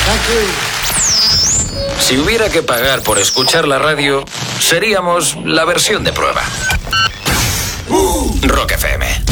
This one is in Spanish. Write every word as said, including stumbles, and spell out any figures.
Si hubiera que pagar por escuchar la radio, seríamos la versión de prueba. Rock F M.